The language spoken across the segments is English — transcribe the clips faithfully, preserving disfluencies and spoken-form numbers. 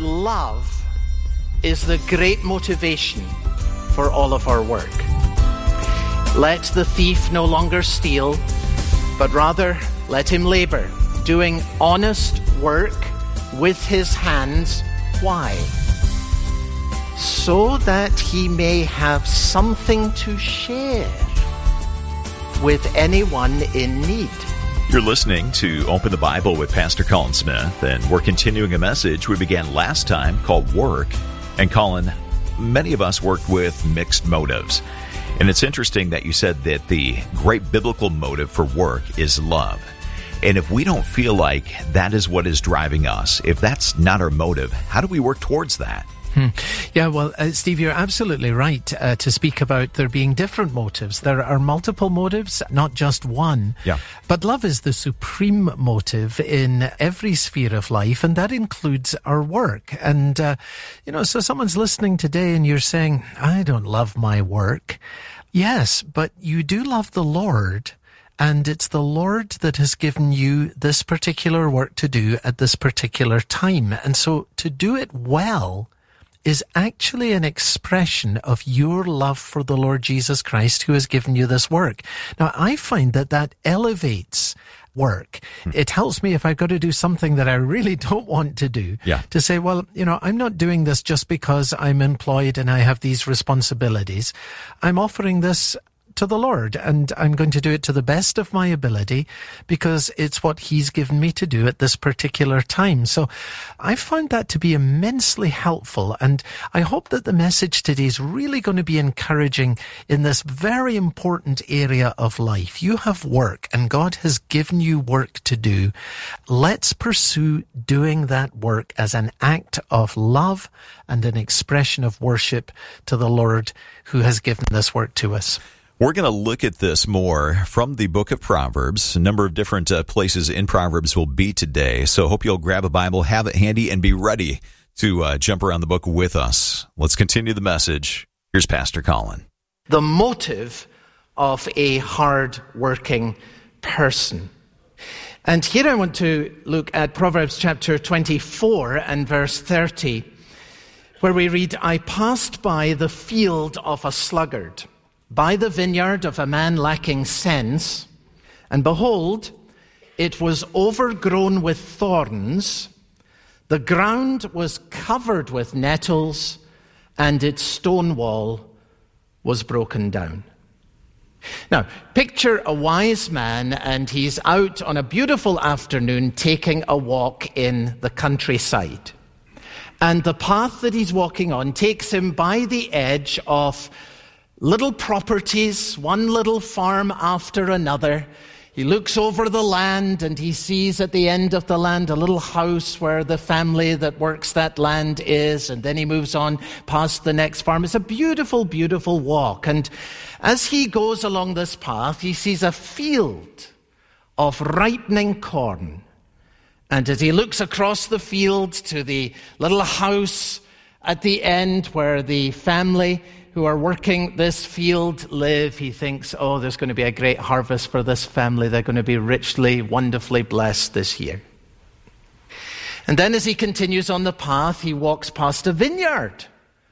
love is the great motivation for all of our work. Let the thief no longer steal, but rather let him labor, doing honest work with his hands. Why? So that he may have something to share with anyone in need. You're listening to Open the Bible with Pastor Colin Smith, and we're continuing a message we began last time called Work. And Colin, many of us work with mixed motives. And it's interesting that you said that the great biblical motive for work is love. And if we don't feel like that is what is driving us, if that's not our motive, how do we work towards that? Hmm. Yeah, well, uh, Steve, you're absolutely right uh, to speak about there being different motives. There are multiple motives, not just one. Yeah. But love is the supreme motive in every sphere of life, and that includes our work. And, uh, you know, so someone's listening today and you're saying, I don't love my work. Yes, but you do love the Lord. And it's the Lord that has given you this particular work to do at this particular time. And so to do it well is actually an expression of your love for the Lord Jesus Christ, who has given you this work. Now, I find that that elevates work. Hmm. It helps me if I've got to do something that I really don't want to do, yeah. to say, well, you know, I'm not doing this just because I'm employed and I have these responsibilities. I'm offering this to the Lord, and I'm going to do it to the best of my ability because it's what He's given me to do at this particular time. So I found that to be immensely helpful, and I hope that the message today is really going to be encouraging in this very important area of life. You have work, and God has given you work to do. Let's pursue doing that work as an act of love and an expression of worship to the Lord who has given this work to us. We're going to look at this more from the book of Proverbs. A number of different uh, places in Proverbs will be today. So I hope you'll grab a Bible, have it handy, and be ready to uh, jump around the book with us. Let's continue the message. Here's Pastor Colin. The motive of a hard-working person. And here I want to look at Proverbs chapter twenty-four and verse thirty, where we read, I passed by the field of a sluggard, by the vineyard of a man lacking sense, and behold, it was overgrown with thorns, the ground was covered with nettles, and its stone wall was broken down. Now, picture a wise man, and he's out on a beautiful afternoon taking a walk in the countryside. And the path that he's walking on takes him by the edge of little properties, one little farm after another. He looks over the land and he sees at the end of the land a little house where the family that works that land is, and then he moves on past the next farm. It's a beautiful, beautiful walk. And as he goes along this path, he sees a field of ripening corn. And as he looks across the field to the little house at the end where the family who are working this field live, he thinks, oh, there's going to be a great harvest for this family. They're going to be richly, wonderfully blessed this year. And then as he continues on the path, he walks past a vineyard.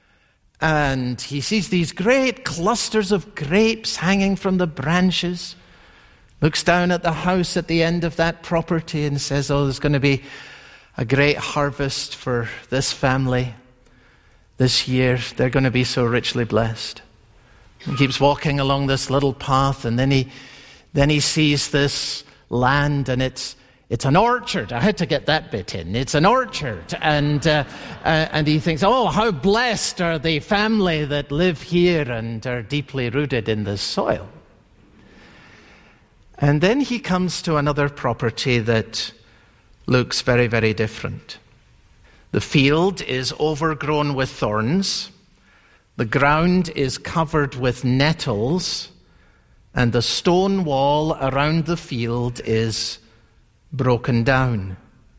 And he sees these great clusters of grapes hanging from the branches. Looks down at the house at the end of that property and says, oh, there's going to be a great harvest for this family. This year, they're going to be so richly blessed. He keeps walking along this little path, and then he then he sees this land, and it's it's an orchard. I had to get that bit in. It's an orchard, and uh, uh, and he thinks, oh, how blessed are the family that live here and are deeply rooted in this soil. And then he comes to another property that looks very, very different. The field is overgrown with thorns, the ground is covered with nettles, and the stone wall around the field is broken down.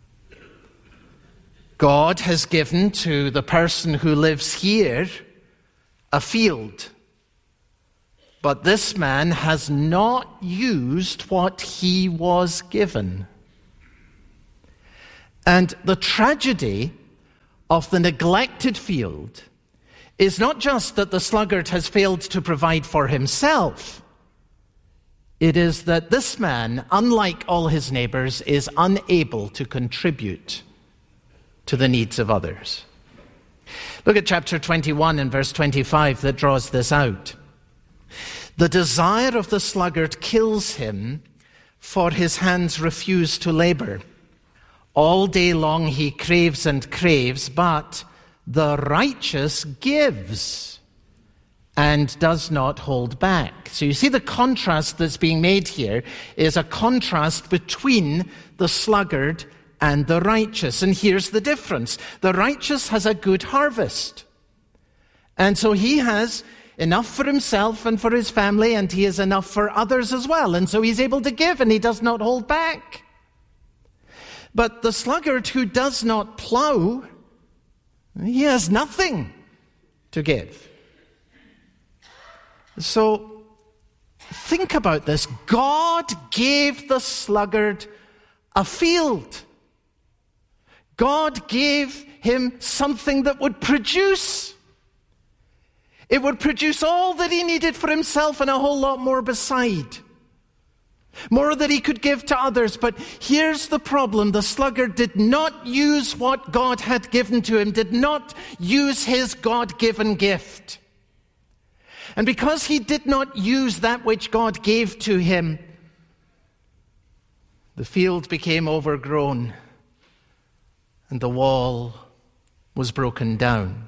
God has given to the person who lives here a field, but this man has not used what he was given. And the tragedy of the neglected field is not just that the sluggard has failed to provide for himself. It is that this man, unlike all his neighbors, is unable to contribute to the needs of others. Look at chapter twenty-one and verse twenty-five that draws this out. The desire of the sluggard kills him, for his hands refuse to labor. All day long he craves and craves, but the righteous gives and does not hold back. So you see the contrast that's being made here is a contrast between the sluggard and the righteous. And here's the difference. The righteous has a good harvest. And so he has enough for himself and for his family, and he has enough for others as well. And so he's able to give, and he does not hold back. But the sluggard who does not plow, he has nothing to give. So think about this. God gave the sluggard a field. God gave him something that would produce. It would produce all that he needed for himself and a whole lot more beside. More that he could give to others. But here's the problem. The sluggard did not use what God had given to him, did not use his God-given gift. And because he did not use that which God gave to him, the field became overgrown and the wall was broken down.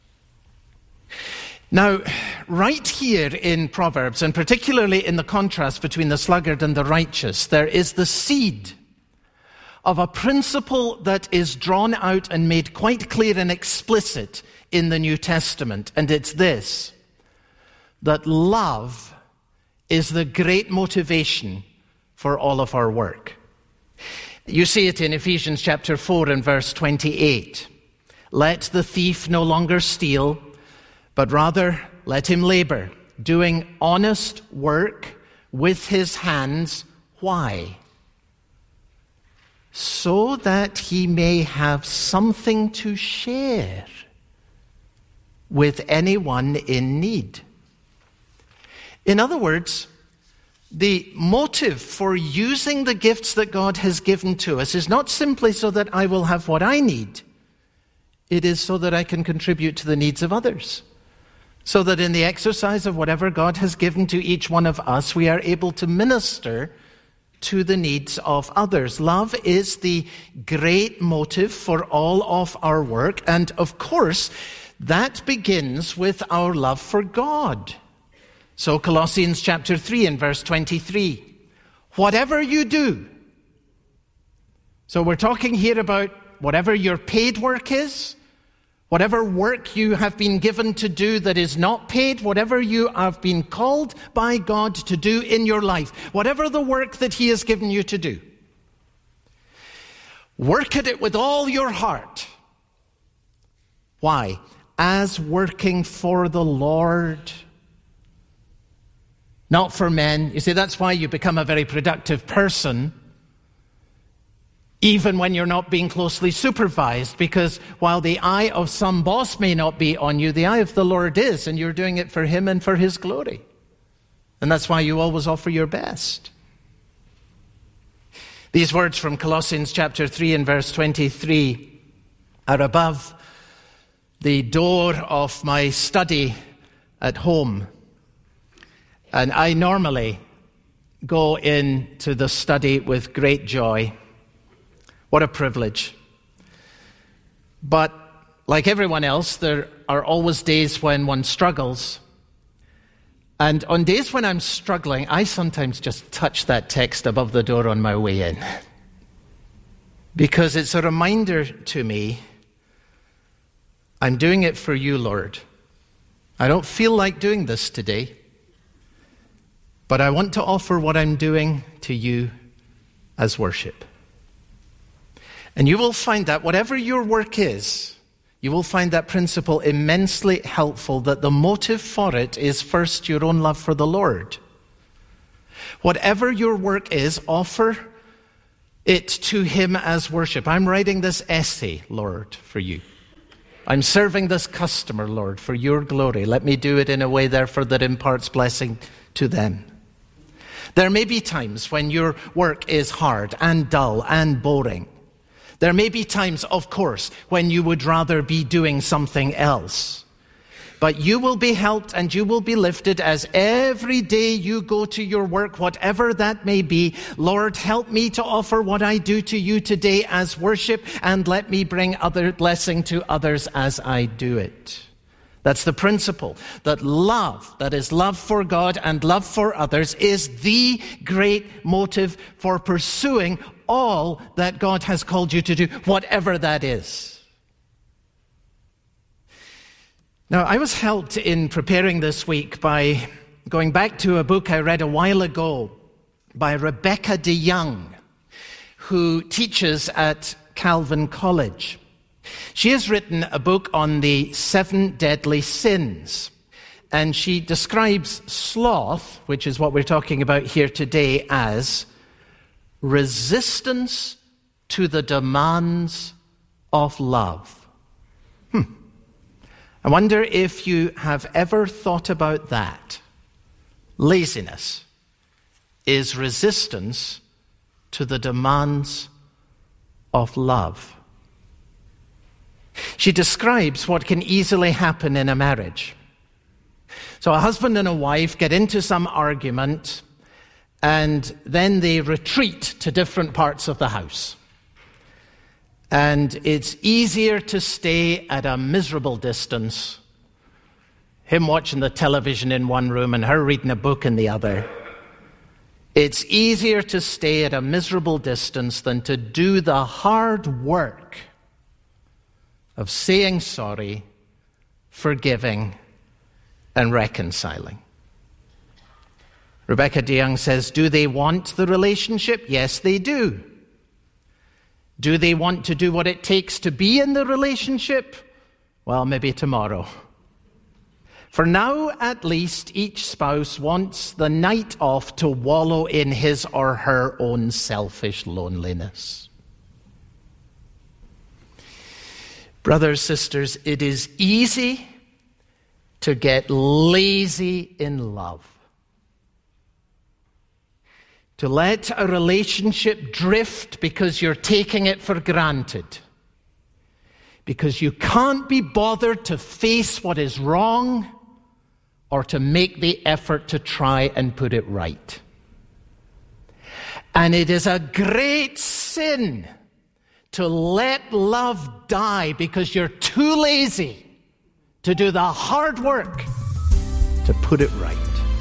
Now, right here in Proverbs, and particularly in the contrast between the sluggard and the righteous, there is the seed of a principle that is drawn out and made quite clear and explicit in the New Testament. And it's this, that love is the great motivation for all of our work. You see it in Ephesians chapter four and verse twenty-eight. Let the thief no longer steal, but rather let him labor, doing honest work with his hands. Why? So that he may have something to share with anyone in need. In other words, the motive for using the gifts that God has given to us is not simply so that I will have what I need. It is so that I can contribute to the needs of others. So that in the exercise of whatever God has given to each one of us, we are able to minister to the needs of others. Love is the great motive for all of our work. And of course, that begins with our love for God. So Colossians chapter three and verse twenty-three. Whatever you do. So we're talking here about whatever your paid work is, whatever work you have been given to do that is not paid, whatever you have been called by God to do in your life, whatever the work that he has given you to do. Work at it with all your heart. Why? As working for the Lord, not for men. You see, that's why you become a very productive person, even when you're not being closely supervised, because while the eye of some boss may not be on you, the eye of the Lord is, and you're doing it for him and for his glory. And that's why you always offer your best. These words from Colossians chapter three and verse twenty-three are above the door of my study at home. And I normally go into the study with great joy. What a privilege. But like everyone else, there are always days when one struggles. And on days when I'm struggling, I sometimes just touch that text above the door on my way in. Because it's a reminder to me, I'm doing it for you, Lord. I don't feel like doing this today, but I want to offer what I'm doing to you as worship. And you will find that whatever your work is, you will find that principle immensely helpful, that the motive for it is first your own love for the Lord. Whatever your work is, offer it to him as worship. I'm writing this essay, Lord, for you. I'm serving this customer, Lord, for your glory. Let me do it in a way, therefore, that imparts blessing to them. There may be times when your work is hard and dull and boring. There may be times, of course, when you would rather be doing something else. But you will be helped and you will be lifted as every day you go to your work, whatever that may be. Lord, help me to offer what I do to you today as worship, and let me bring other blessing to others as I do it. That's the principle, that love, that is love for God and love for others, is the great motive for pursuing all that God has called you to do, whatever that is. Now, I was helped in preparing this week by going back to a book I read a while ago by Rebecca DeYoung, who teaches at Calvin College. She has written a book on the seven deadly sins, and she describes sloth, which is what we're talking about here today, as resistance to the demands of love. Hmm. I wonder if you have ever thought about that. Laziness is resistance to the demands of love. She describes what can easily happen in a marriage. So a husband and a wife get into some argument, and then they retreat to different parts of the house. And it's easier to stay at a miserable distance, him watching the television in one room and her reading a book in the other. It's easier to stay at a miserable distance than to do the hard work of saying sorry, forgiving, and reconciling. Rebecca DeYoung says, do they want the relationship? Yes, they do. Do they want to do what it takes to be in the relationship? Well, maybe tomorrow. For now, at least, each spouse wants the night off to wallow in his or her own selfish loneliness. Brothers, sisters, it is easy to get lazy in love. To let a relationship drift because you're taking it for granted. Because you can't be bothered to face what is wrong or to make the effort to try and put it right. And it is a great sin to let love die because you're too lazy to do the hard work to put it right.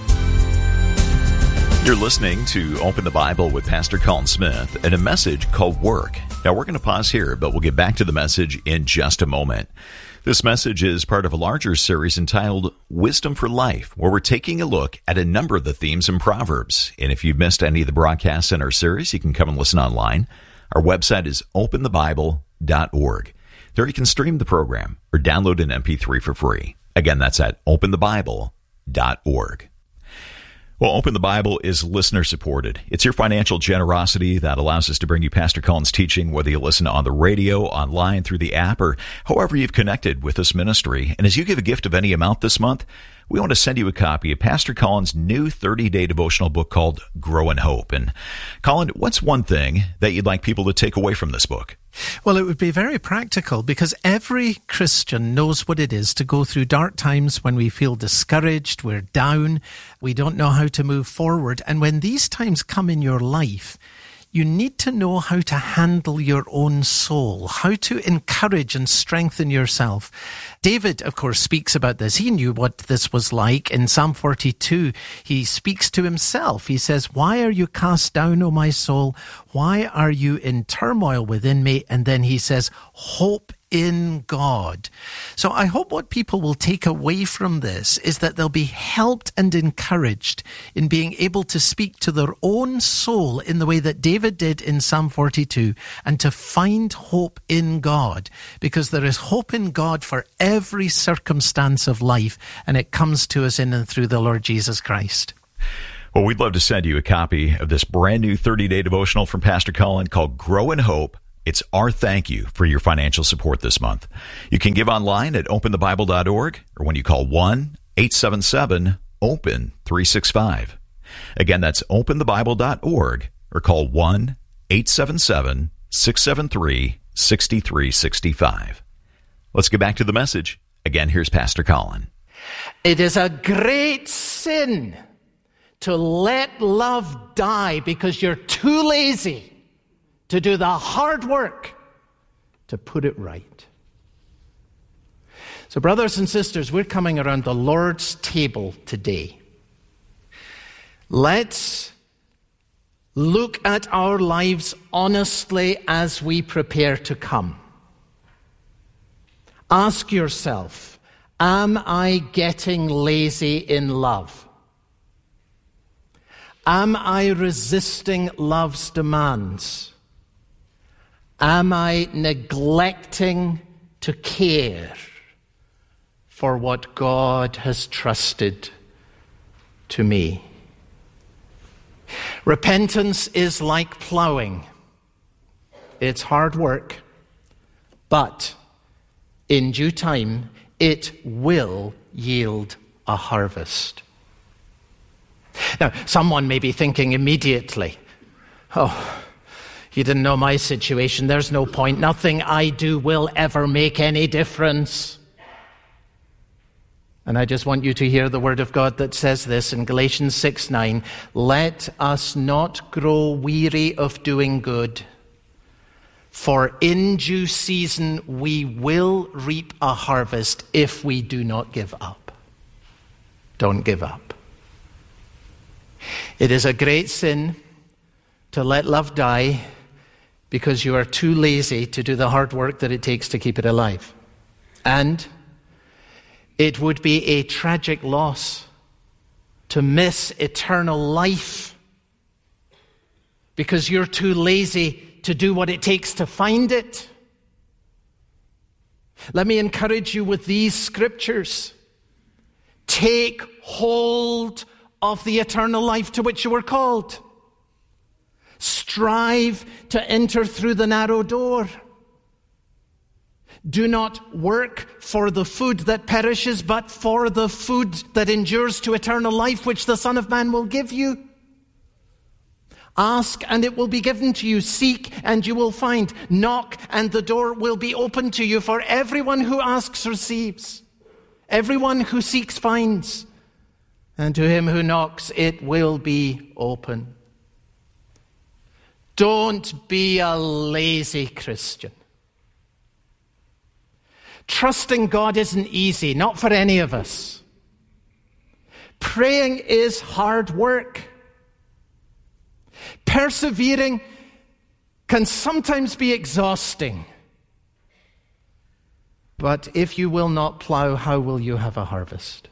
You're listening to Open the Bible with Pastor Colin Smith and a message called Work. Now, we're going to pause here, but we'll get back to the message in just a moment. This message is part of a larger series entitled Wisdom for Life, where we're taking a look at a number of the themes in Proverbs. And if you've missed any of the broadcasts in our series, you can come and listen online. Our website is open the bible dot org. There you can stream the program or download an M P three for free. Again, that's at open the bible dot org. Well, Open the Bible is listener-supported. It's your financial generosity that allows us to bring you Pastor Colin's teaching, whether you listen on the radio, online, through the app, or however you've connected with this ministry. And as you give a gift of any amount this month, we want to send you a copy of Pastor Colin's new thirty-day devotional book called Grow in Hope. And Colin, what's one thing that you'd like people to take away from this book? Well, it would be very practical because every Christian knows what it is to go through dark times when we feel discouraged, we're down, we don't know how to move forward. And when these times come in your life, you need to know how to handle your own soul, how to encourage and strengthen yourself. David, of course, speaks about this. He knew what this was like. In Psalm forty-two, he speaks to himself. He says, "Why are you cast down, O my soul? Why are you in turmoil within me?" And then he says, "Hope in God." So I hope what people will take away from this is that they'll be helped and encouraged in being able to speak to their own soul in the way that David did in Psalm forty-two, and to find hope in God, because there is hope in God for every circumstance of life, and it comes to us in and through the Lord Jesus Christ. Well, we'd love to send you a copy of this brand new thirty-day devotional from Pastor Colin called Grow in Hope, It's our thank you for your financial support this month. You can give online at open the bible dot org or when you call one eight seven seven open three six five. Again, that's open the bible dot org or call one eight seven seven six seven three six three six five. Let's get back to the message. Again, here's Pastor Colin. It is a great sin to let love die because you're too lazy to do the hard work to put it right. So, brothers and sisters, we're coming around the Lord's table today. Let's look at our lives honestly as we prepare to come. Ask yourself, am I getting lazy in love? Am I resisting love's demands? Am I neglecting to care for what God has trusted to me? Repentance is like plowing. It's hard work, but in due time, it will yield a harvest. Now, someone may be thinking immediately, oh, you didn't know my situation. There's no point. Nothing I do will ever make any difference. And I just want you to hear the word of God that says this in Galatians six nine. Let us not grow weary of doing good, for in due season we will reap a harvest if we do not give up. Don't give up. It is a great sin to let love die because you are too lazy to do the hard work that it takes to keep it alive. And it would be a tragic loss to miss eternal life because you're too lazy to do what it takes to find it. Let me encourage you with these scriptures. Take hold of the eternal life to which you were called. Strive to enter through the narrow door. Do not work for the food that perishes, but for the food that endures to eternal life, which the Son of Man will give you. Ask, and it will be given to you. Seek, and you will find. Knock, and the door will be opened to you. For everyone who asks receives. Everyone who seeks finds. And to him who knocks, it will be open. Don't be a lazy Christian. Trusting God isn't easy, not for any of us. Praying is hard work. Persevering can sometimes be exhausting. But if you will not plow, how will you have a harvest?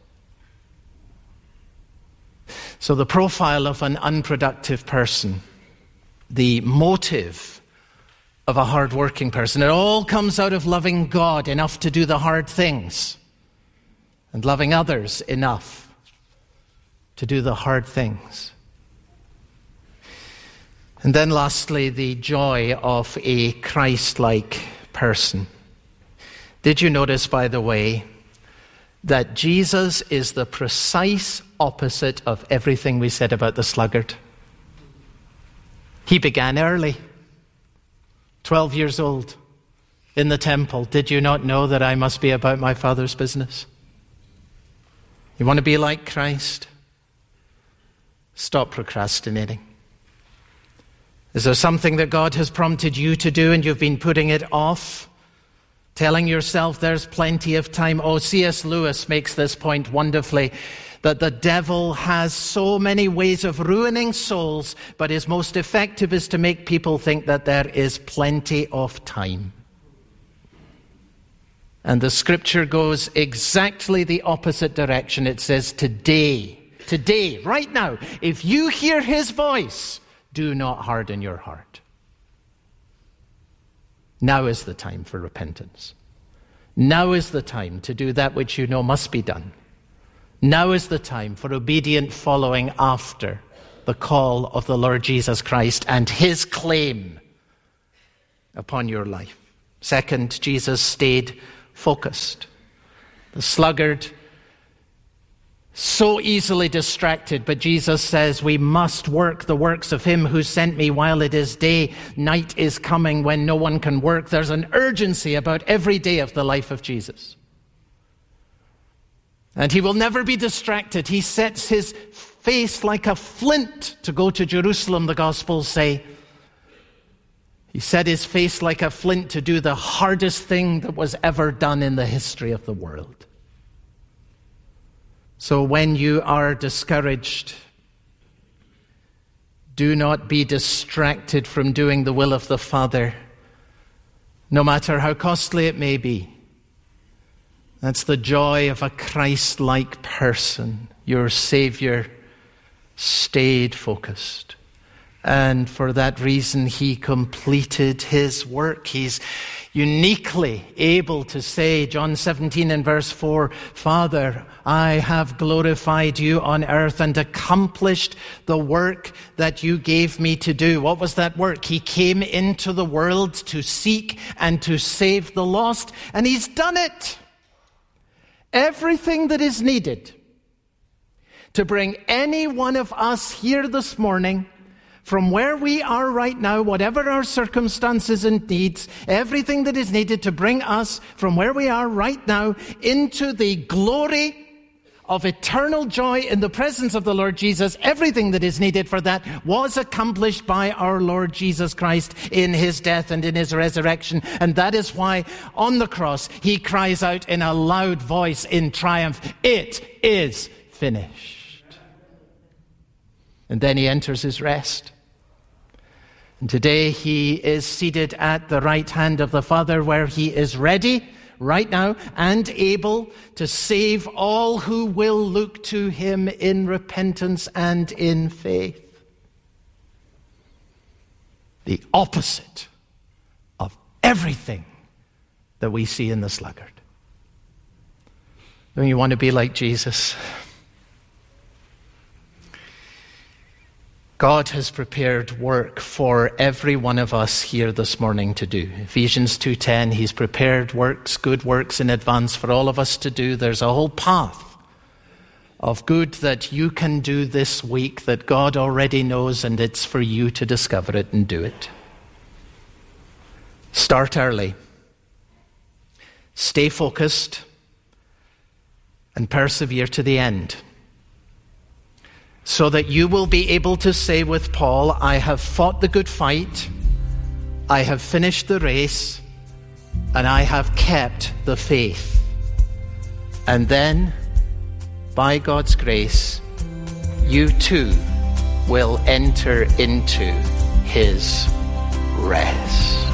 So the profile of an unproductive person, the motive of a hard-working person, it all comes out of loving God enough to do the hard things and loving others enough to do the hard things. And then lastly, the joy of a Christ-like person. Did you notice, by the way, that Jesus is the precise opposite of everything we said about the sluggard? He began early, twelve years old, in the temple. Did you not know that I must be about my Father's business? You want to be like Christ? Stop procrastinating. Is there something that God has prompted you to do and you've been putting it off? Telling yourself there's plenty of time. Oh, C S Lewis makes this point wonderfully, that the devil has so many ways of ruining souls, but his most effective is to make people think that there is plenty of time. And the scripture goes exactly the opposite direction. It says, today, today, right now, if you hear his voice, do not harden your heart. Now is the time for repentance. Now is the time to do that which you know must be done. Now is the time for obedient following after the call of the Lord Jesus Christ and his claim upon your life. Second, Jesus stayed focused. The sluggard, so easily distracted, but Jesus says we must work the works of him who sent me while it is day. Night is coming when no one can work. There's an urgency about every day of the life of Jesus. And he will never be distracted. He sets his face like a flint to go to Jerusalem, the Gospels say. He set his face like a flint to do the hardest thing that was ever done in the history of the world. So when you are discouraged, do not be distracted from doing the will of the Father, no matter how costly it may be. That's the joy of a Christ-like person. Your Savior stayed focused. And for that reason, he completed his work. He's uniquely able to say, John seventeen and verse four, Father, I have glorified you on earth and accomplished the work that you gave me to do. What was that work? He came into the world to seek and to save the lost, and he's done it. Everything that is needed to bring any one of us here this morning from where we are right now, whatever our circumstances and needs, everything that is needed to bring us from where we are right now into the glory of eternal joy in the presence of the Lord Jesus, everything that is needed for that was accomplished by our Lord Jesus Christ in his death and in his resurrection. And that is why on the cross he cries out in a loud voice in triumph, it is finished. And then he enters his rest. And today he is seated at the right hand of the Father, where he is ready right now and able to save all who will look to him in repentance and in faith. The opposite of everything that we see in the sluggard. Don't you want to be like Jesus? God has prepared work for every one of us here this morning to do. Ephesians two ten, he's prepared works, good works in advance for all of us to do. There's a whole path of good that you can do this week that God already knows, and it's for you to discover it and do it. Start early. Stay focused and persevere to the end, so that you will be able to say with Paul, I have fought the good fight, I have finished the race, and I have kept the faith. And then, by God's grace, you too will enter into his rest.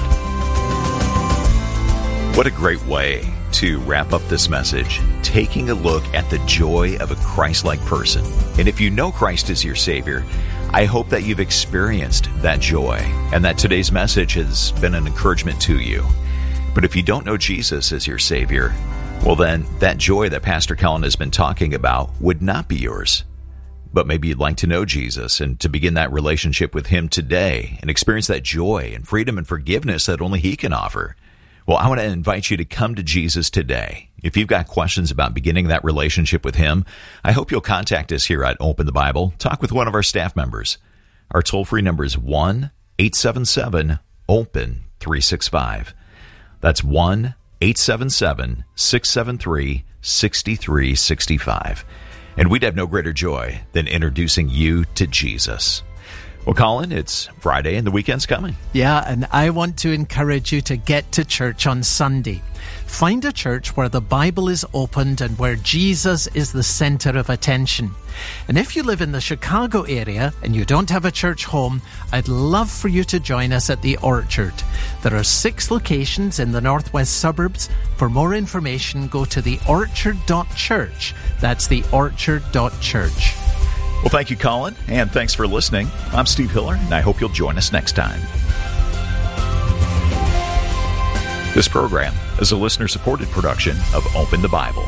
What a great way to wrap up this message, taking a look at the joy of a Christ-like person. And if you know Christ as your Savior, I hope that you've experienced that joy and that today's message has been an encouragement to you. But if you don't know Jesus as your Savior, well then, that joy that Pastor Colin has been talking about would not be yours. But maybe you'd like to know Jesus and to begin that relationship with him today and experience that joy and freedom and forgiveness that only he can offer. Well, I want to invite you to come to Jesus today. If you've got questions about beginning that relationship with him, I hope you'll contact us here at Open the Bible. Talk with one of our staff members. Our toll-free number is one eight seven seven open three six five. That's one eight seven seven six seven three six three six five. And we'd have no greater joy than introducing you to Jesus. Well, Colin, it's Friday and the weekend's coming. Yeah, and I want to encourage you to get to church on Sunday. Find a church where the Bible is opened and where Jesus is the center of attention. And if you live in the Chicago area and you don't have a church home, I'd love for you to join us at the Orchard. There are six locations in the northwest suburbs. For more information, go to the orchard dot church. That's the orchard dot church. Well, thank you, Colin, and thanks for listening. I'm Steve Hiller, and I hope you'll join us next time. This program is a listener-supported production of Open the Bible.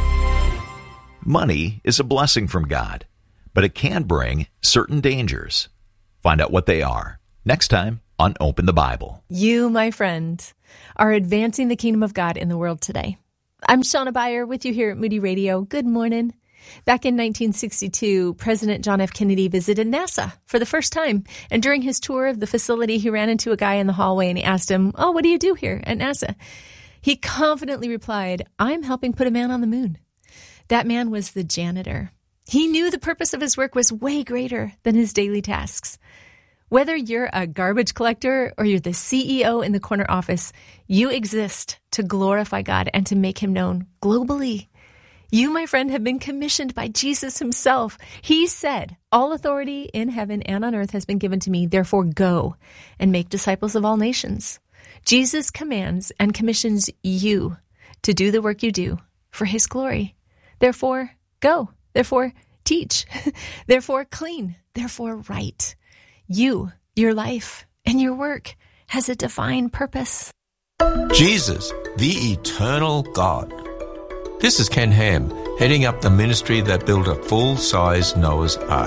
Money is a blessing from God, but it can bring certain dangers. Find out what they are next time on Open the Bible. You, my friend, are advancing the kingdom of God in the world today. I'm Shauna Beyer with you here at Moody Radio. Good morning. Back in nineteen sixty-two, President John F. Kennedy visited NASA for the first time. And during his tour of the facility, he ran into a guy in the hallway and he asked him, "Oh, what do you do here at NASA?" He confidently replied, "I'm helping put a man on the moon." That man was the janitor. He knew the purpose of his work was way greater than his daily tasks. Whether you're a garbage collector or you're the C E O in the corner office, you exist to glorify God and to make him known globally. You, my friend, have been commissioned by Jesus himself. He said, "All authority in heaven and on earth has been given to me. Therefore, go and make disciples of all nations." Jesus commands and commissions you to do the work you do for his glory. Therefore, go. Therefore, teach. Therefore, clean. Therefore, write. You, your life, and your work has a divine purpose. Jesus, the eternal God. This is Ken Ham, heading up the ministry that built a full-size Noah's Ark.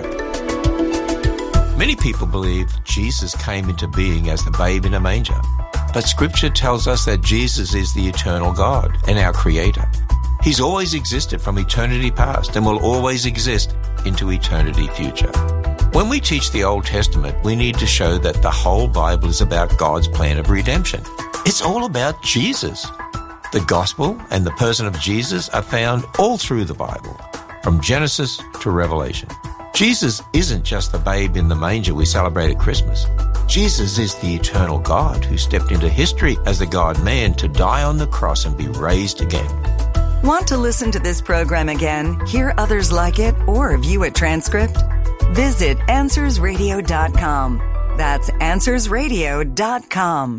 Many people believe Jesus came into being as the babe in a manger, but Scripture tells us that Jesus is the eternal God and our Creator. He's always existed from eternity past and will always exist into eternity future. When we teach the Old Testament, we need to show that the whole Bible is about God's plan of redemption. It's all about Jesus. The gospel and the person of Jesus are found all through the Bible, from Genesis to Revelation. Jesus isn't just the babe in the manger we celebrate at Christmas. Jesus is the eternal God who stepped into history as the God-man to die on the cross and be raised again. Want to listen to this program again, hear others like it, or view a transcript? Visit answers radio dot com. That's answers radio dot com.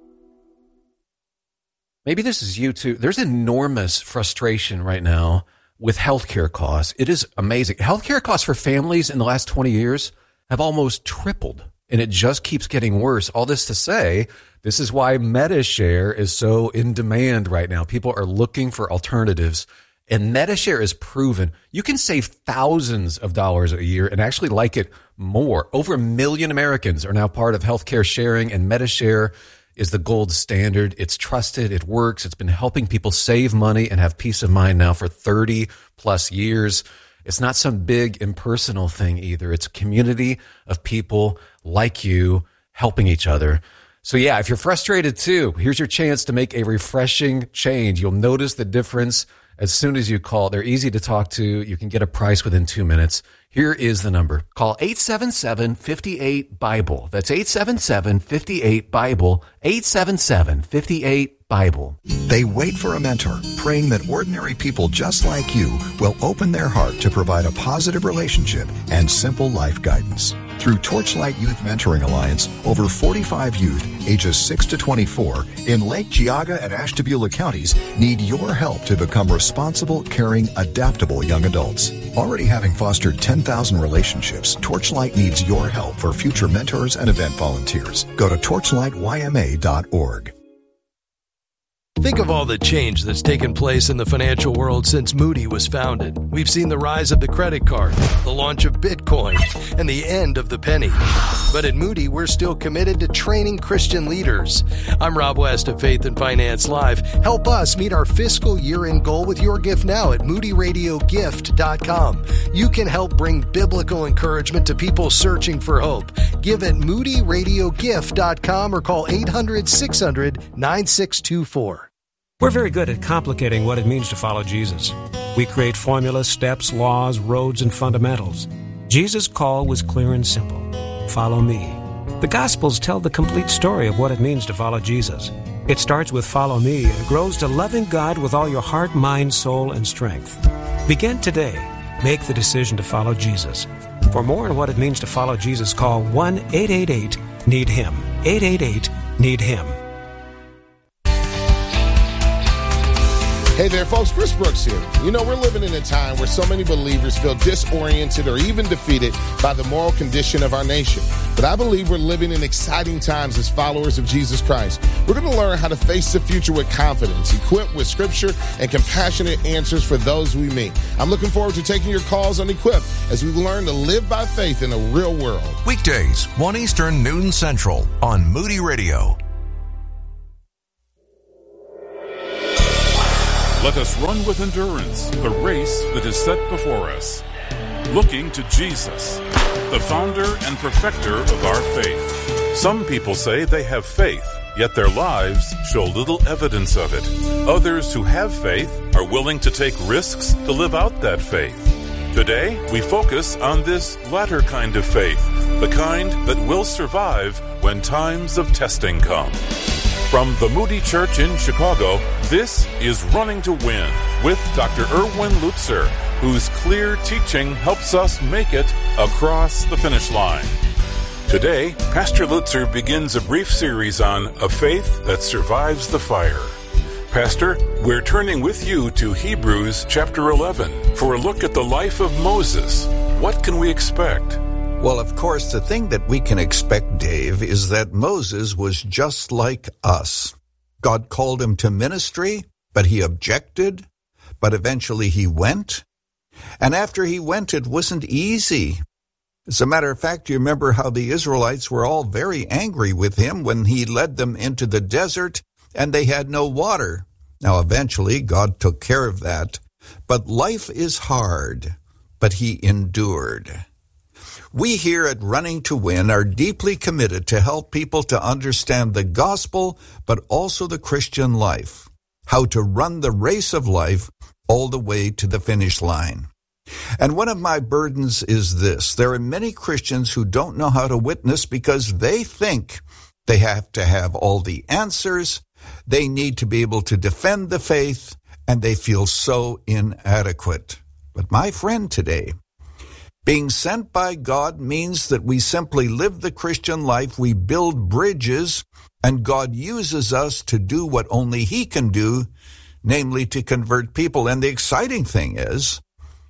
Maybe this is you too. There's enormous frustration right now with healthcare costs. It is amazing. Healthcare costs for families in the last twenty years have almost tripled, and it just keeps getting worse. All this to say, this is why MediShare is so in demand right now. People are looking for alternatives, and MediShare is proven. You can save thousands of dollars a year and actually like it more. Over a million Americans are now part of healthcare sharing, and MediShare is the gold standard. It's trusted. It works. It's been helping people save money and have peace of mind now for thirty plus years. It's not some big impersonal thing either. It's a community of people like you helping each other. So yeah, if you're frustrated too, here's your chance to make a refreshing change. You'll notice the difference as soon as you call. They're easy to talk to. You can get a price within two minutes. Here is the number. Call eight seven seven, five eight, BIBLE. That's eight seven seven, five eight, BIBLE. eight seven seven, five eight, BIBLE. They wait for a mentor, praying that ordinary people just like you will open their heart to provide a positive relationship and simple life guidance. Through Torchlight Youth Mentoring Alliance, over forty-five youth ages six to twenty-four in Lake Geauga and Ashtabula counties need your help to become responsible, caring, adaptable young adults. Already having fostered ten thousand relationships, Torchlight needs your help for future mentors and event volunteers. Go to torchlight y m a dot org. Think of all the change that's taken place in the financial world since Moody was founded. We've seen the rise of the credit card, the launch of Bitcoin, and the end of the penny. But at Moody, we're still committed to training Christian leaders. I'm Rob West of Faith and Finance Live. Help us meet our fiscal year-end goal with your gift now at moody radio gift dot com. You can help bring biblical encouragement to people searching for hope. Give at moody radio gift dot com or call eight hundred, six hundred, nine six two four. We're very good at complicating what it means to follow Jesus. We create formulas, steps, laws, roads, and fundamentals. Jesus' call was clear and simple. Follow me. The Gospels tell the complete story of what it means to follow Jesus. It starts with follow me and grows to loving God with all your heart, mind, soul, and strength. Begin today. Make the decision to follow Jesus. For more on what it means to follow Jesus, call one eight eight eight, need him. eight eight eight, need him. Hey there, folks. Chris Brooks here. You know, we're living in a time where so many believers feel disoriented or even defeated by the moral condition of our nation. But I believe we're living in exciting times as followers of Jesus Christ. We're going to learn how to face the future with confidence, equipped with scripture and compassionate answers for those we meet. I'm looking forward to taking your calls on Equipped as we learn to live by faith in a real world. Weekdays, one Eastern, noon Central on Moody Radio. Let us run with endurance the race that is set before us, looking to Jesus, the founder and perfecter of our faith. Some people say they have faith, yet their lives show little evidence of it. Others who have faith are willing to take risks to live out that faith. Today, we focus on this latter kind of faith, the kind that will survive when times of testing come. From the Moody Church in Chicago, this is Running to Win with Doctor Erwin Lutzer, whose clear teaching helps us make it across the finish line. Today, Pastor Lutzer begins a brief series on a faith that survives the fire. Pastor, we're turning with you to Hebrews chapter eleven for a look at the life of Moses. What can we expect? Well, of course, the thing that we can expect, Dave, is that Moses was just like us. God called him to ministry, but he objected, but eventually he went. And after he went, it wasn't easy. As a matter of fact, you remember how the Israelites were all very angry with him when he led them into the desert and they had no water. Now, eventually, God took care of that. But life is hard, but he endured. We here at Running to Win are deeply committed to help people to understand the gospel, but also the Christian life, how to run the race of life all the way to the finish line. And one of my burdens is this. There are many Christians who don't know how to witness because they think they have to have all the answers, they need to be able to defend the faith, and they feel so inadequate. But my friend today, being sent by God means that we simply live the Christian life, we build bridges, and God uses us to do what only He can do, namely to convert people. And the exciting thing is,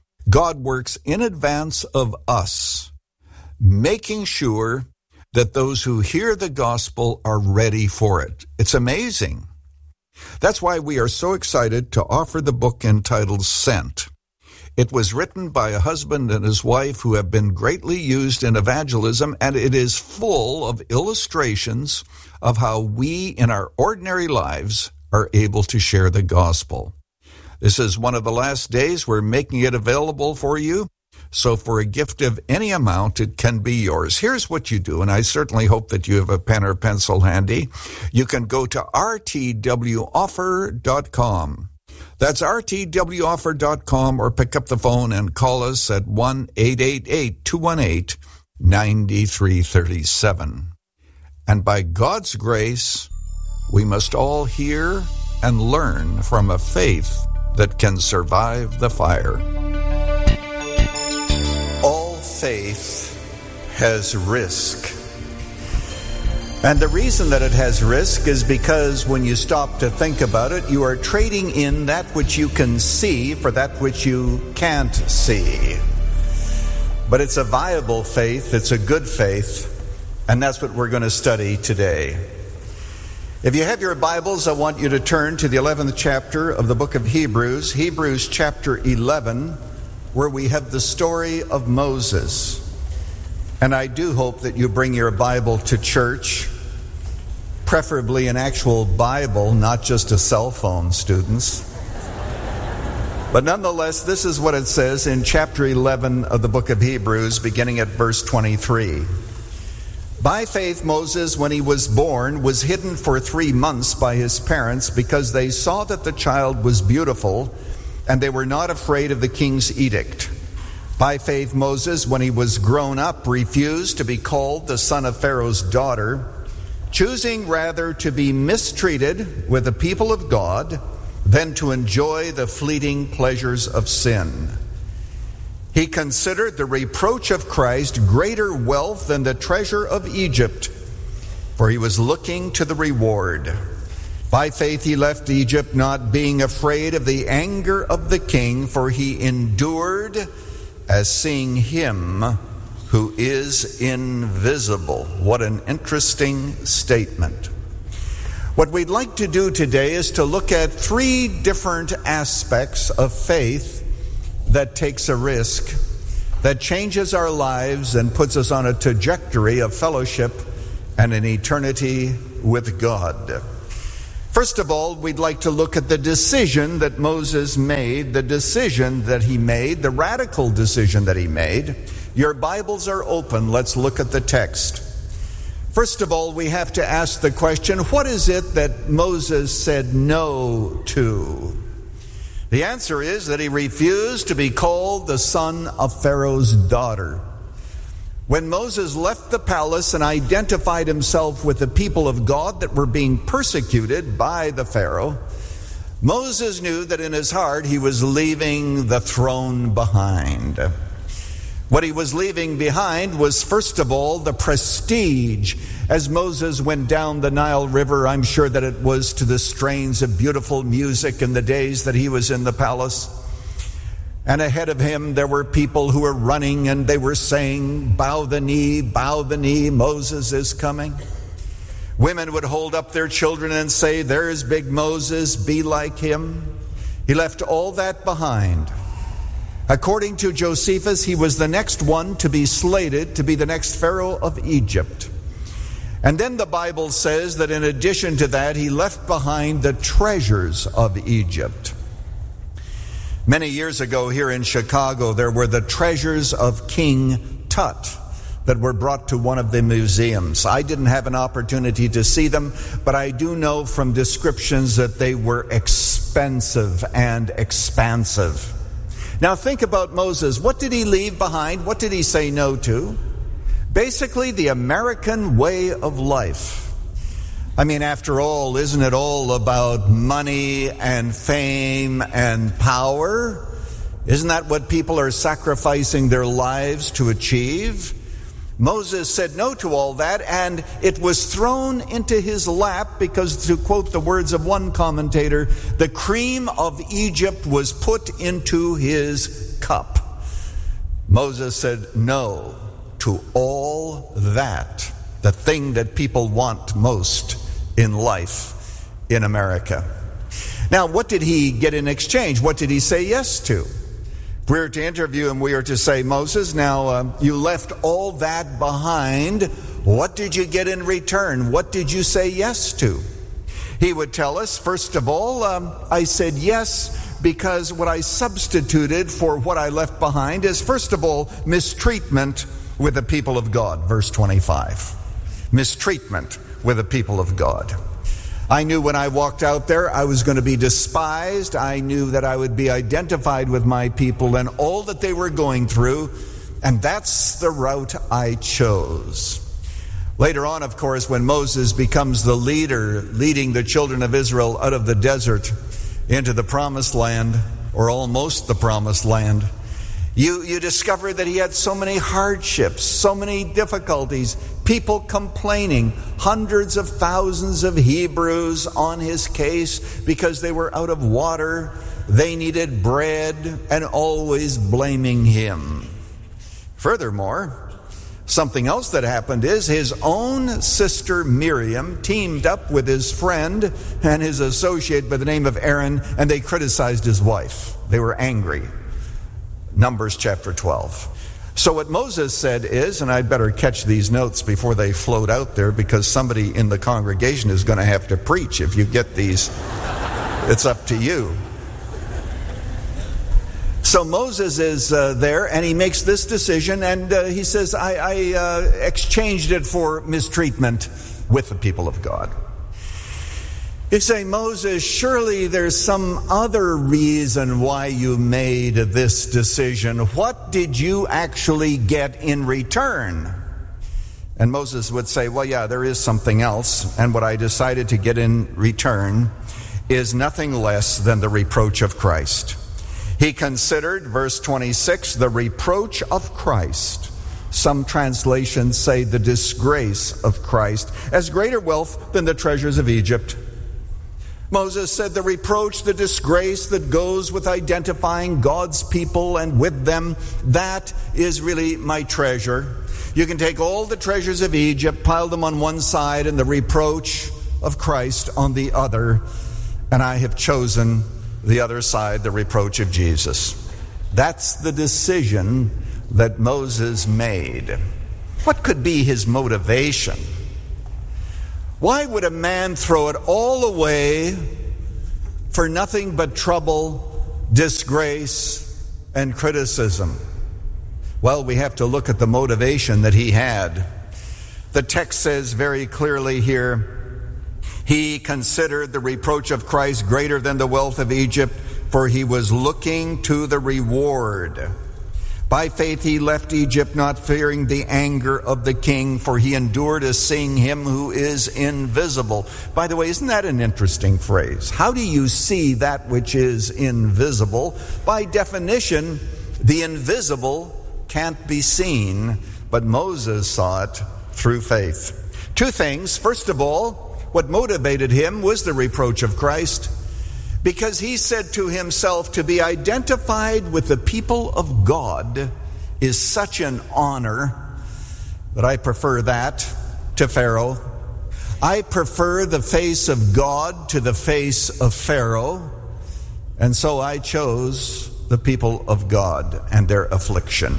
God works in advance of us, making sure that those who hear the gospel are ready for it. It's amazing. That's why we are so excited to offer the book entitled Sent. It was written by a husband and his wife who have been greatly used in evangelism, and it is full of illustrations of how we in our ordinary lives are able to share the gospel. This is one of the last days. We're making it available for you. So for a gift of any amount, it can be yours. Here's what you do, and I certainly hope that you have a pen or pencil handy. You can go to r t w offer dot com. That's r t w offer dot com, or pick up the phone and call us at one eight eight eight, two one eight, nine three three seven. And by God's grace, we must all hear and learn from a faith that can survive the fire. All faith has risk. And the reason that it has risk is because when you stop to think about it, you are trading in that which you can see for that which you can't see. But it's a viable faith, it's a good faith, and that's what we're going to study today. If you have your Bibles, I want you to turn to the eleventh chapter of the book of Hebrews, Hebrews chapter eleven, where we have the story of Moses. And I do hope that you bring your Bible to church, preferably an actual Bible, not just a cell phone, students. But nonetheless, this is what it says in chapter eleven of the book of Hebrews, beginning at verse twenty-three. By faith, Moses, when he was born, was hidden for three months by his parents because they saw that the child was beautiful, and they were not afraid of the king's edict. By faith, Moses, when he was grown up, refused to be called the son of Pharaoh's daughter, choosing rather to be mistreated with the people of God than to enjoy the fleeting pleasures of sin. He considered the reproach of Christ greater wealth than the treasure of Egypt, for he was looking to the reward. By faith he left Egypt, not being afraid of the anger of the king, for he endured as seeing him who is invisible. What an interesting statement. What we'd like to do today is to look at three different aspects of faith that takes a risk, that changes our lives and puts us on a trajectory of fellowship and an eternity with God. First of all, we'd like to look at the decision that Moses made, the decision that he made, the radical decision that he made. Your Bibles are open. Let's look at the text. First of all, we have to ask the question, what is it that Moses said no to? The answer is that he refused to be called the son of Pharaoh's daughter. When Moses left the palace and identified himself with the people of God that were being persecuted by the Pharaoh, Moses knew that in his heart he was leaving the throne behind. What he was leaving behind was, first of all, the prestige. As Moses went down the Nile River, I'm sure that it was to the strains of beautiful music in the days that he was in the palace. And ahead of him, there were people who were running and they were saying, bow the knee, bow the knee, Moses is coming. Women would hold up their children and say, there's big Moses, be like him. He left all that behind. According to Josephus, he was the next one to be slated to be the next Pharaoh of Egypt. And then the Bible says that in addition to that, he left behind the treasures of Egypt. Many years ago here in Chicago, there were the treasures of King Tut that were brought to one of the museums. I didn't have an opportunity to see them, but I do know from descriptions that they were expensive and expansive. Now think about Moses. What did he leave behind? What did he say no to? Basically, the American way of life. I mean, after all, isn't it all about money and fame and power? Isn't that what people are sacrificing their lives to achieve? Moses said no to all that, and it was thrown into his lap because, to quote the words of one commentator, the cream of Egypt was put into his cup. Moses said no to all that, the thing that people want most in life in America. Now, what did he get in exchange? What did he say yes to? If we were to interview him, we were to say, Moses, now uh, you left all that behind. What did you get in return? What did you say yes to? He would tell us, first of all, um, I said yes because what I substituted for what I left behind is, first of all, mistreatment with the people of God. Verse twenty-five. Mistreatment with the people of God. I knew when I walked out there I was going to be despised. I knew that I would be identified with my people and all that they were going through, and that's the route I chose. Later on, of course, when Moses becomes the leader, leading the children of Israel out of the desert into the promised land, or almost the promised land, You, you discover that he had so many hardships, so many difficulties, people complaining, hundreds of thousands of Hebrews on his case because they were out of water, they needed bread, and always blaming him. Furthermore, something else that happened is his own sister Miriam teamed up with his friend and his associate by the name of Aaron, and they criticized his wife. They were angry. Numbers chapter twelve. So what Moses said is, and I'd better catch these notes before they float out there because somebody in the congregation is going to have to preach if you get these. It's up to you. So Moses is uh, there and he makes this decision and uh, he says, I, I uh, exchanged it for mistreatment with the people of God. You say, Moses, surely there's some other reason why you made this decision. What did you actually get in return? And Moses would say, well, yeah, there is something else. And what I decided to get in return is nothing less than the reproach of Christ. He considered, verse twenty-six, the reproach of Christ. Some translations say the disgrace of Christ as greater wealth than the treasures of Egypt. Moses said, the reproach, the disgrace that goes with identifying God's people and with them, that is really my treasure. You can take all the treasures of Egypt, pile them on one side, and the reproach of Christ on the other. And I have chosen the other side, the reproach of Jesus. That's the decision that Moses made. What could be his motivation? Why would a man throw it all away for nothing but trouble, disgrace, and criticism? Well, we have to look at the motivation that he had. The text says very clearly here, he considered the reproach of Christ greater than the wealth of Egypt, for he was looking to the reward. By faith he left Egypt, not fearing the anger of the king, for he endured as seeing him who is invisible. By the way, isn't that an interesting phrase? How do you see that which is invisible? By definition, the invisible can't be seen, but Moses saw it through faith. Two things. First of all, what motivated him was the reproach of Christ, because he said to himself, to be identified with the people of God is such an honor that I prefer that to Pharaoh. I prefer the face of God to the face of Pharaoh. And so I chose the people of God and their affliction.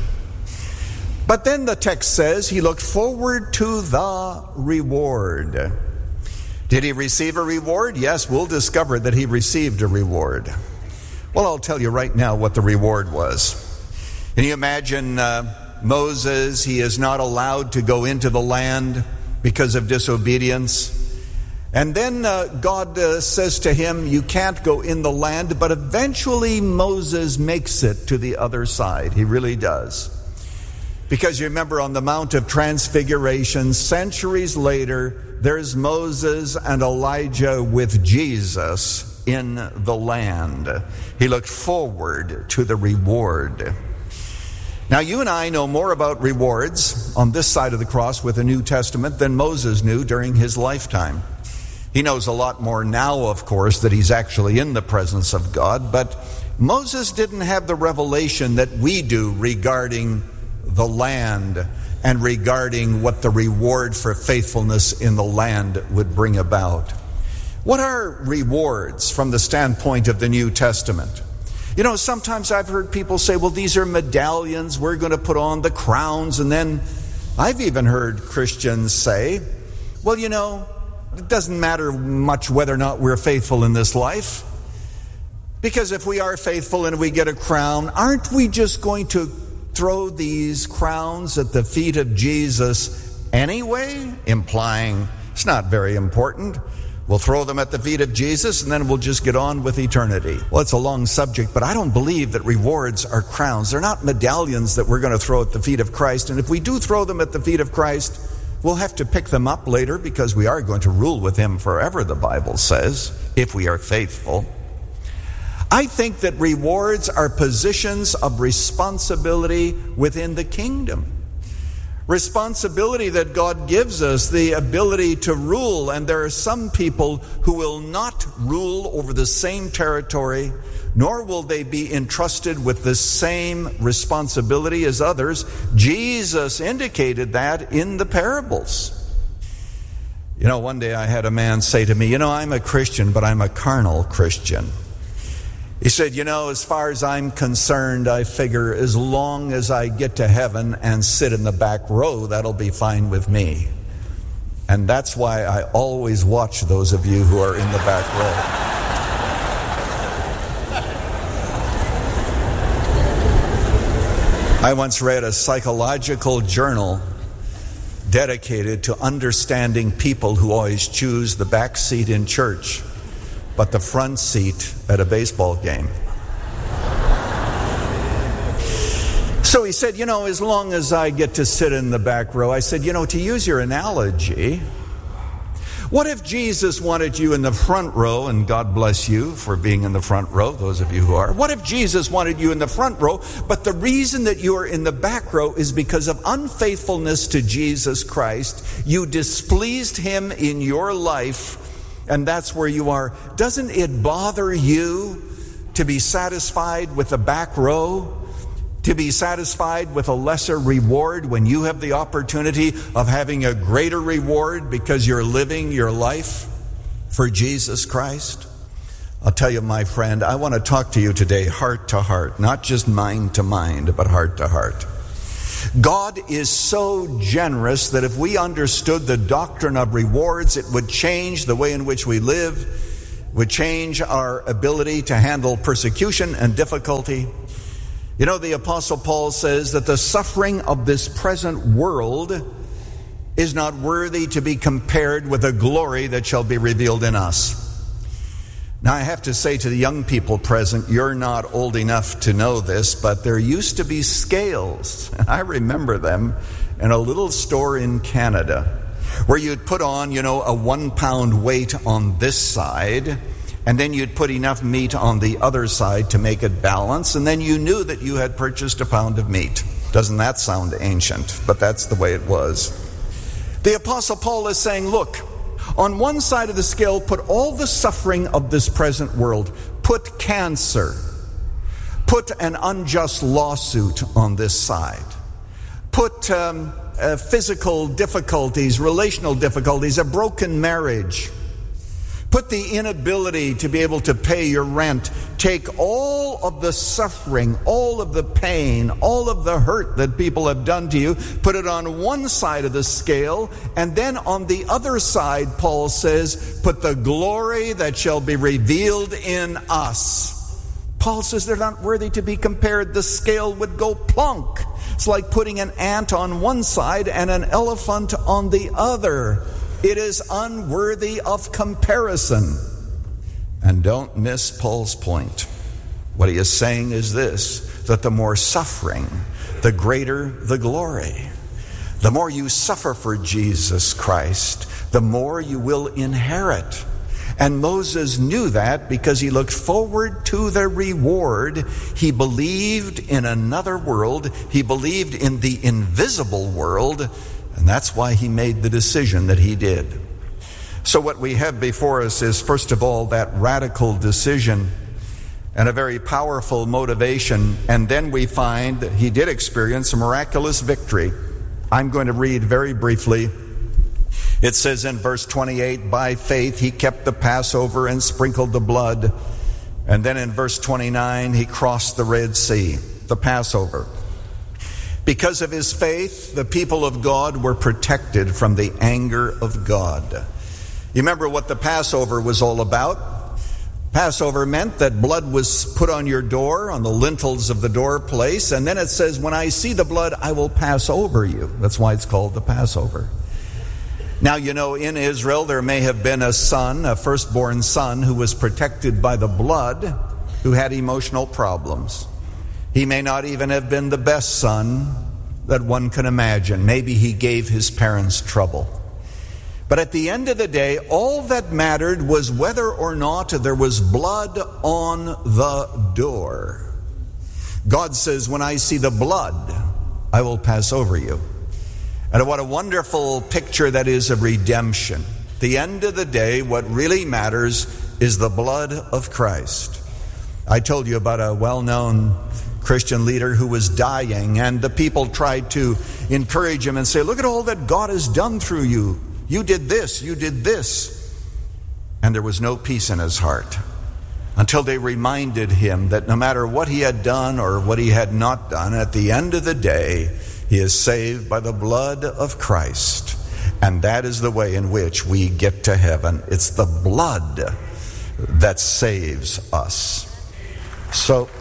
But then the text says he looked forward to the reward. Did he receive a reward? Yes, we'll discover that he received a reward. Well, I'll tell you right now what the reward was. Can you imagine uh, Moses? He is not allowed to go into the land because of disobedience. And then uh, God uh, says to him, you can't go in the land, but eventually Moses makes it to the other side. He really does. Because you remember on the Mount of Transfiguration, centuries later, there's Moses and Elijah with Jesus in the land. He looked forward to the reward. Now, you and I know more about rewards on this side of the cross with the New Testament than Moses knew during his lifetime. He knows a lot more now, of course, that he's actually in the presence of God, but Moses didn't have the revelation that we do regarding the land and regarding what the reward for faithfulness in the land would bring about. What are rewards from the standpoint of the New Testament? You know, sometimes I've heard people say, well, these are medallions, we're going to put on the crowns, and then I've even heard Christians say, well, you know, it doesn't matter much whether or not we're faithful in this life, because if we are faithful and we get a crown, aren't we just going to throw these crowns at the feet of Jesus anyway, implying it's not very important. We'll throw them at the feet of Jesus and then we'll just get on with eternity. Well, it's a long subject, but I don't believe that rewards are crowns. They're not medallions that we're going to throw at the feet of Christ. And if we do throw them at the feet of Christ, we'll have to pick them up later because we are going to rule with him forever, the Bible says, if we are faithful. I think that rewards are positions of responsibility within the kingdom. Responsibility that God gives us, the ability to rule. And there are some people who will not rule over the same territory, nor will they be entrusted with the same responsibility as others. Jesus indicated that in the parables. You know, one day I had a man say to me, you know, I'm a Christian, but I'm a carnal Christian. He said, you know, as far as I'm concerned, I figure as long as I get to heaven and sit in the back row, that'll be fine with me. And that's why I always watch those of you who are in the back row. I once read a psychological journal dedicated to understanding people who always choose the back seat in church, but the front seat at a baseball game. So he said, you know, as long as I get to sit in the back row, I said, you know, to use your analogy, what if Jesus wanted you in the front row, and God bless you for being in the front row, those of you who are. What if Jesus wanted you in the front row, but the reason that you are in the back row is because of unfaithfulness to Jesus Christ. You displeased him in your life, and that's where you are, doesn't it bother you to be satisfied with the back row? To be satisfied with a lesser reward when you have the opportunity of having a greater reward because you're living your life for Jesus Christ? I'll tell you, my friend, I want to talk to you today heart to heart, not just mind to mind, but heart to heart. God is so generous that if we understood the doctrine of rewards, it would change the way in which we live, would change our ability to handle persecution and difficulty. You know, the Apostle Paul says that the suffering of this present world is not worthy to be compared with the glory that shall be revealed in us. Now, I have to say to the young people present, you're not old enough to know this, but there used to be scales, and I remember them, in a little store in Canada, where you'd put on, you know, a one-pound weight on this side, and then you'd put enough meat on the other side to make it balance, and then you knew that you had purchased a pound of meat. Doesn't that sound ancient? But that's the way it was. The Apostle Paul is saying, look, on one side of the scale, put all the suffering of this present world. Put cancer. Put an unjust lawsuit on this side. Put um, uh, physical difficulties, relational difficulties, a broken marriage. Put the inability to be able to pay your rent. Take all of the suffering, all of the pain, all of the hurt that people have done to you, put it on one side of the scale, and then on the other side, Paul says, put the glory that shall be revealed in us. Paul says they're not worthy to be compared. The scale would go plunk. It's like putting an ant on one side and an elephant on the other. It is unworthy of comparison. And don't miss Paul's point. What he is saying is this, that the more suffering, the greater the glory. The more you suffer for Jesus Christ, the more you will inherit. And Moses knew that because he looked forward to the reward. He believed in another world. He believed in the invisible world. And that's why he made the decision that he did. So what we have before us is, first of all, that radical decision and a very powerful motivation. And then we find that he did experience a miraculous victory. I'm going to read very briefly. It says in verse twenty-eight, by faith he kept the Passover and sprinkled the blood. And then in verse twenty-nine, he crossed the Red Sea, the Passover. Because of his faith, the people of God were protected from the anger of God. You remember what the Passover was all about? Passover meant that blood was put on your door, on the lintels of the doorplace, and then it says, when I see the blood, I will pass over you. That's why it's called the Passover. Now, you know, in Israel, there may have been a son, a firstborn son, who was protected by the blood, who had emotional problems. He may not even have been the best son that one can imagine. Maybe he gave his parents trouble. But at the end of the day, all that mattered was whether or not there was blood on the door. God says, when I see the blood, I will pass over you. And what a wonderful picture that is of redemption. At the end of the day, what really matters is the blood of Christ. I told you about a well-known Christian leader who was dying, and the people tried to encourage him and say, look at all that God has done through you. You did this, you did this. And there was no peace in his heart until they reminded him that no matter what he had done or what he had not done, at the end of the day, he is saved by the blood of Christ. And that is the way in which we get to heaven. It's the blood that saves us. So,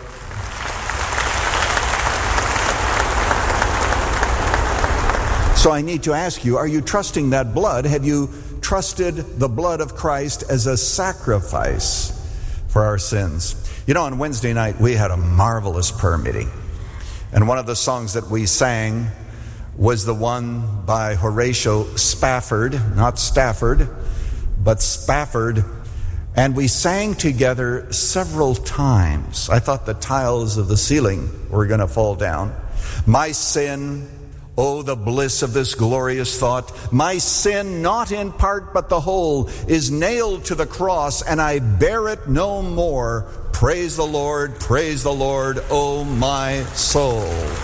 So I need to ask you, are you trusting that blood? Have you trusted the blood of Christ as a sacrifice for our sins? You know, on Wednesday night, we had a marvelous prayer meeting. And one of the songs that we sang was the one by Horatio Spafford, not Stafford, but Spafford. And we sang together several times. I thought the tiles of the ceiling were going to fall down. My sin Oh, the bliss of this glorious thought. My sin, not in part but the whole, is nailed to the cross, and I bear it no more. Praise the Lord, praise the Lord, oh my soul.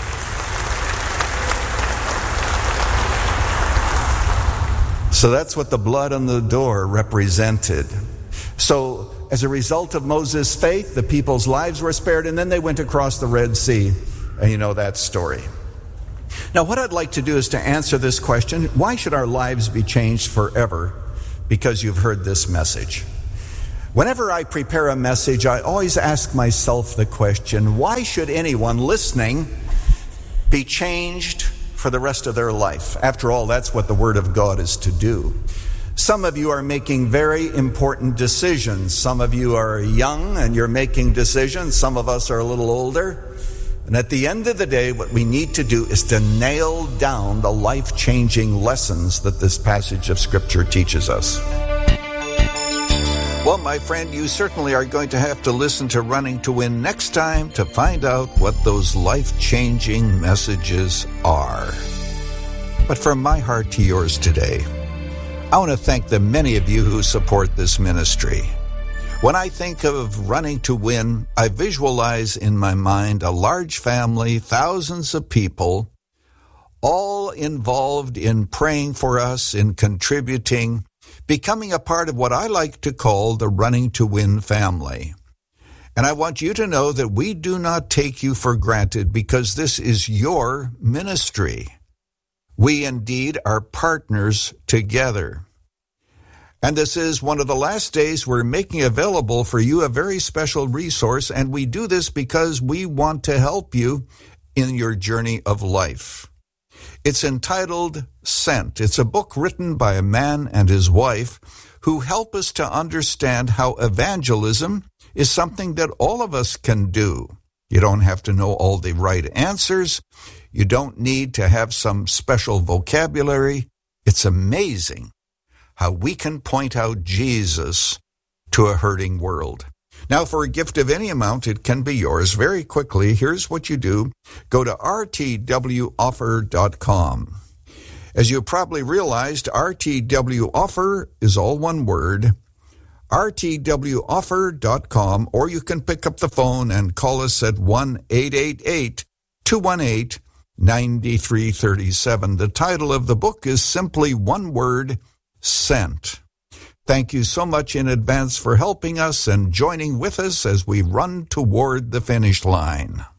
So that's what the blood on the door represented. So as a result of Moses' faith, the people's lives were spared, and then they went across the Red Sea. And you know that story. Now, what I'd like to do is to answer this question: why should our lives be changed forever because you've heard this message? Whenever I prepare a message, I always ask myself the question, why should anyone listening be changed for the rest of their life? After all, that's what the Word of God is to do. Some of you are making very important decisions. Some of you are young and you're making decisions. Some of us are a little older. And at the end of the day, what we need to do is to nail down the life-changing lessons that this passage of Scripture teaches us. Well, my friend, you certainly are going to have to listen to Running to Win next time to find out what those life-changing messages are. But from my heart to yours today, I want to thank the many of you who support this ministry. When I think of Running to Win, I visualize in my mind a large family, thousands of people, all involved in praying for us, in contributing, becoming a part of what I like to call the Running to Win family. And I want you to know that we do not take you for granted because this is your ministry. We indeed are partners together. And this is one of the last days we're making available for you a very special resource, and we do this because we want to help you in your journey of life. It's entitled Sent. It's a book written by a man and his wife who help us to understand how evangelism is something that all of us can do. You don't have to know all the right answers. You don't need to have some special vocabulary. It's amazing how we can point out Jesus to a hurting world. Now, for a gift of any amount, it can be yours. Very quickly, here's what you do. Go to r t w offer dot com. As you probably realized, R T W Offer is all one word, r t w offer dot com, or you can pick up the phone and call us at one eight eight eight, two one eight, nine three three seven. The title of the book is simply one word, Sent. Thank you so much in advance for helping us and joining with us as we run toward the finish line.